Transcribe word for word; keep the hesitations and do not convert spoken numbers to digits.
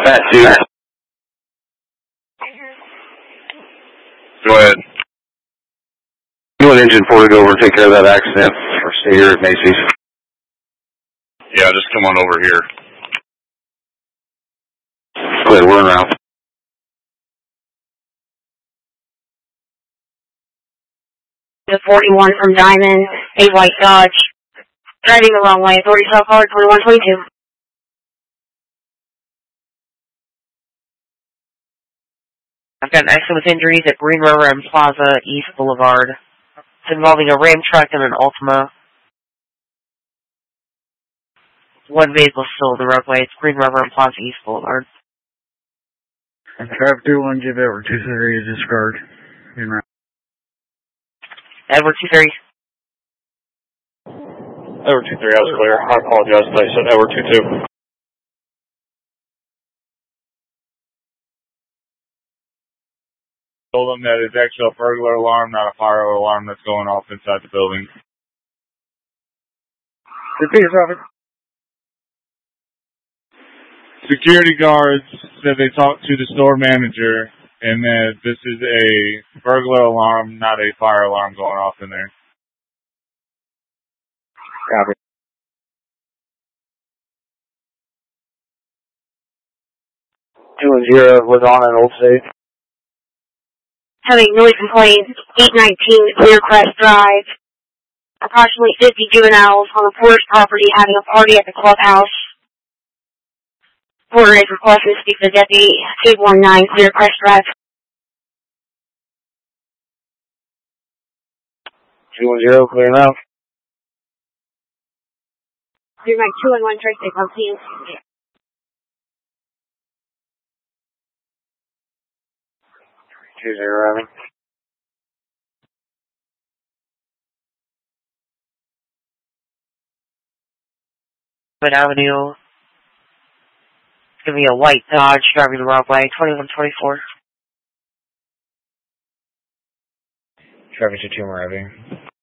Fat two. Go ahead. You want engine four to go over and take care of that accident, or stay here at Macy's? Yeah, just come on over here. Go ahead, we're around. The forty-one from Diamond, a white Dodge. Driving the wrong way, authority cell car twenty-one twenty-two. I've got an accident with injuries at Green River and Plaza East Boulevard. It's involving a Ram truck and an Altima. One vehicle still in the roadway. It's Green River and Plaza East Boulevard. And traffic two one, give over two thirty to discard. Edward two three. Edward two three, I was clear. I apologize, I said Edward two two. Told them that it's actually a burglar alarm, not a fire alarm that's going off inside the building. Repeat yourself. Security guards said they talked to the store manager and that this is a burglar alarm, not a fire alarm going off in there. Copy. Two and zero was on an Old State. Having noise complaint, eight nineteen Clearcrest Drive. Approximately fifty juveniles on the Porter's property having a party at the clubhouse. Porter is requesting to speak to Deputy eight one nine Clearcrest Drive. Two and zero, clear now. Clear Mike two and one, trace they come please. Two zero, Evan. But Avenue. It's going to be a white Dodge driving the wrong way. twenty-one twenty-four. Traffic to two more, Evan.